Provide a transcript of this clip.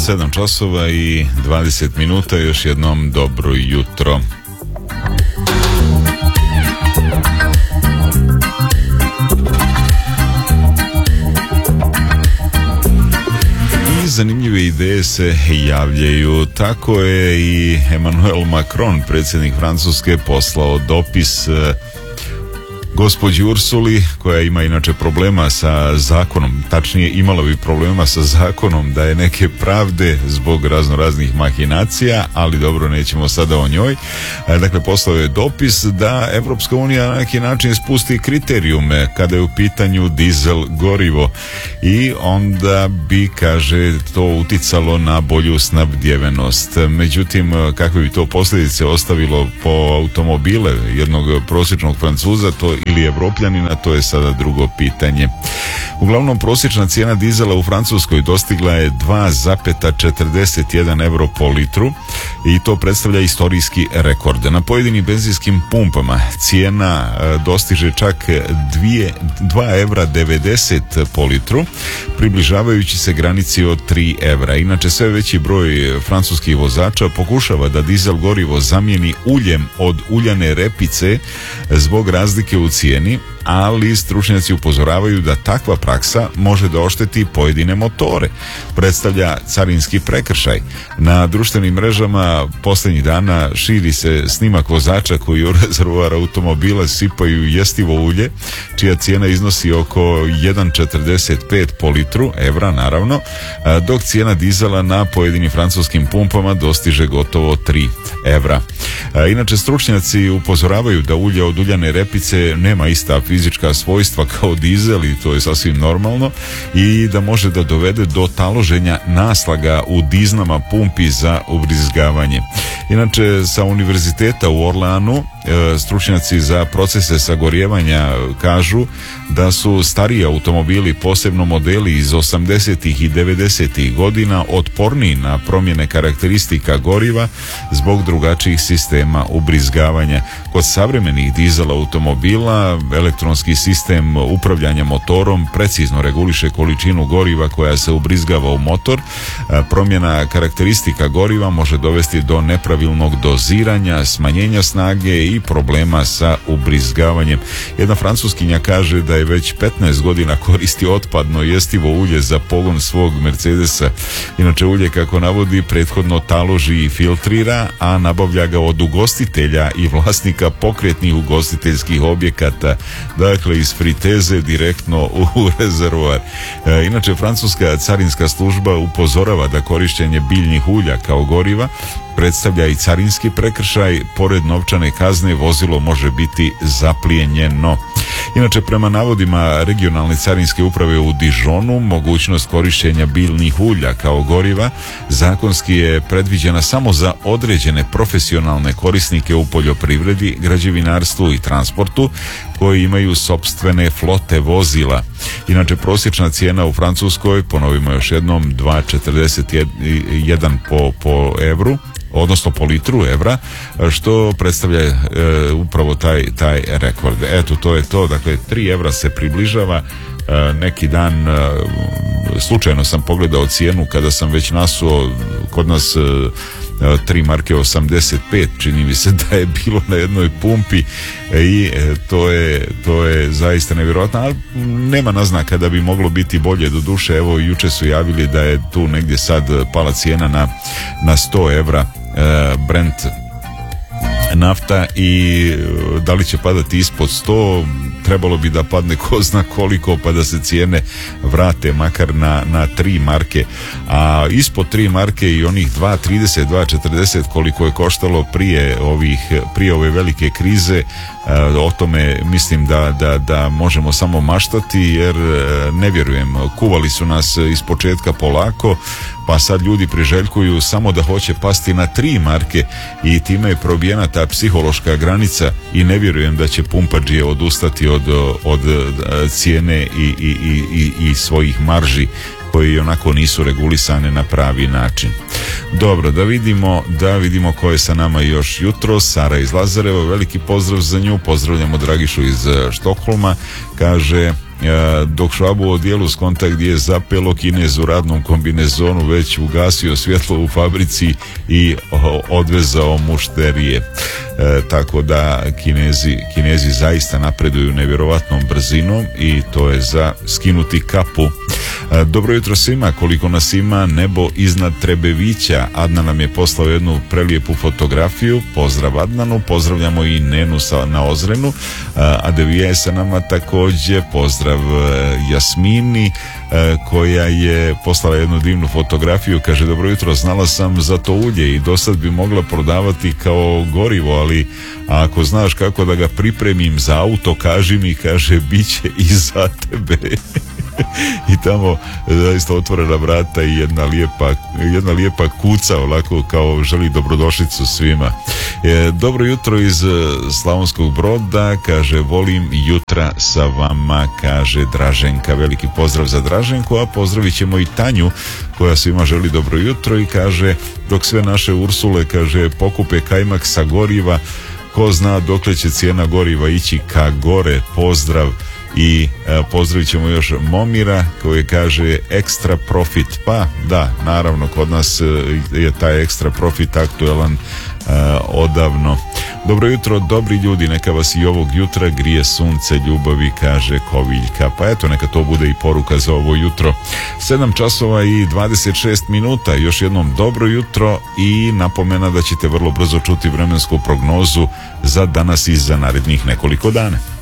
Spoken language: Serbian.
7 časova i 20 minuta, još jednom dobro jutro. Zanimljive ideje se javljaju. Tako je i Emmanuel Macron, predsjednik Francuske, poslao dopis gospođi Ursuli, koja ima inače problema sa zakonom, tačnije imala bi problema sa zakonom, da je neke pravde zbog raznih mahinacija, ali dobro, nećemo sada o njoj. Dakle, poslao je dopis da Evropska unija na neki način spusti kriterijume kada je u pitanju dizel gorivo i onda bi, kaže, to uticalo na bolju snabdjevenost. Međutim, kakve bi to posljedice ostavilo po automobile jednog prosječnog Francuza, to ili Evropljanina, to je sada drugo pitanje. Uglavnom, prosječna cijena dizela u Francuskoj dostigla je 2,41 euro po litru i to predstavlja istorijski rekord. Na pojedinim benzinskim pumpama cijena dostiže čak 2,90 eura po litru, približavajući se granici od 3 evra. Inače, sve veći broj francuskih vozača pokušava da dizel gorivo zamijeni uljem od uljane repice zbog razlike u cijeni, ali stručnjaci upozoravaju da takva praksa može da ošteti pojedine motore. Predstavlja carinski prekršaj. Na društvenim mrežama posljednjih dana širi se snimak vozača koji u rezervoar automobila sipaju jestivo ulje, čija cijena iznosi oko 1,45 po litru, evra naravno, dok cijena dizela na pojedinim francuskim pumpama dostiže gotovo 3 evra. Inače, stručnjaci upozoravaju da ulje od uljane repice nema ista fizička svojstva kao dizel i to je sasvim normalno i da može da dovede do taloženja naslaga u diznama pumpi za ubrizgavanje. Inače, sa univerziteta u Orleanu stručnjaci za procese sagorijevanja kažu da su stariji automobili, posebno modeli iz 80. i 90. godina, otporniji na promjene karakteristika goriva zbog drugačijih sistema ubrizgavanja. Kod savremenih dizel automobila elektronski sistem upravljanja motorom precizno reguliše količinu goriva koja se ubrizgava u motor. Promjena karakteristika goriva može dovesti do nepravilnog doziranja, smanjenja snage i problema sa ubrizgavanjem. Jedna Francuskinja kaže da je već 15 godina koristi otpadno jestivo ulje za pogon svog Mercedesa. Inače, ulje, kako navodi, prethodno taloži i filtrira, a nabavlja ga od ugostitelja i vlasnika pokretnih ugostiteljskih objekata, dakle iz friteze direktno u rezervoar. Inače, francuska carinska služba upozorava da korištenje biljnih ulja kao goriva predstavlja i carinski prekršaj. Pored novčane kazne, vozilo može biti zaplijenjeno. Inače, prema navodima regionalne carinske uprave u Dijonu, mogućnost korištenja biljnih ulja kao goriva zakonski je predviđena samo za određene profesionalne korisnike u poljoprivredi, građevinarstvu i transportu koji imaju sopstvene flote vozila. Inače, prosječna cijena u Francuskoj, ponovimo još jednom, 2,41 po evru, odnosno po litru evra, što predstavlja upravo taj rekord. Eto, to je to. Dakle, 3 evra se približava. Neki dan slučajno sam pogledao cijenu kada sam već nasuo kod nas 3 marke 85, čini mi se da je bilo na jednoj pumpi i to je zaista nevjerojatno, ali nema naznaka da bi moglo biti bolje. Do duše, evo, juče su javili da je tu negdje sad pala cijena na 100 evra Brent nafta i da li će padati ispod 100, trebalo bi da padne ko zna koliko pa da se cijene vrate makar na 3 marke, a ispod 3 marke i onih 2,30, 2,40 koliko je koštalo prije ove velike krize, o tome mislim da možemo samo maštati, jer ne vjerujem, kuvali su nas iz početka polako, pa sad ljudi priželjkuju samo da hoće pasti na 3 marke i time je probijena ta psihološka granica i ne vjerujem da će pumpađije odustati od cijene i svojih marži koji onako nisu regulisane na pravi način. Dobro, da vidimo ko je sa nama još jutro. Sara iz Lazareva, veliki pozdrav za nju. Pozdravljamo Dragišu iz Štokholma. Kaže, dok Švabu u odjelu skonta gdje je zapelo, Kinez u radnom kombinezonu već ugasio svjetlo u fabrici i odvezao mušterije. Tako da Kinezi zaista napreduju nevjerovatnom brzinom i to je za skinuti kapu. Dobro jutro svima, koliko nas ima, nebo iznad Trebevića. Adnan nam je poslao jednu prelijepu fotografiju. Pozdrav Adnanu, pozdravljamo i Nenu na Ozrenu, a Devija je sa nama također. Pozdrav Jasmini koja je poslala jednu divnu fotografiju. Kaže, dobro jutro, znala sam za to ulje i dosad bi mogla prodavati kao gorivo, ali ako znaš kako da ga pripremim za auto, kaži mi, kaže, bit će i za tebe. I tamo zaista otvorena vrata i jedna lijepa kuca, ovako kao želi dobrodošlicu svima. Dobro jutro iz Slavonskog Broda, kaže, volim jutra sa vama, kaže Draženka. Veliki pozdrav za Draženku, a pozdravit ćemo i Tanju koja svima želi dobro jutro i kaže, dok sve naše Ursule, kaže, pokupe kajmak sa goriva, ko zna dokle će cijena goriva ići ka gore. Pozdrav. I pozdravit ćemo još Momira koji kaže ekstra profit. Pa da, naravno kod nas je taj ekstra profit aktualan odavno. Dobro jutro, dobri ljudi, neka vas i ovog jutra grije sunce ljubavi, kaže Koviljka. Pa eto, neka to bude i poruka za ovo jutro. 7 časova i 26 minuta. Još jednom dobro jutro i napomena da ćete vrlo brzo čuti vremensku prognozu za danas i za narednih nekoliko dana.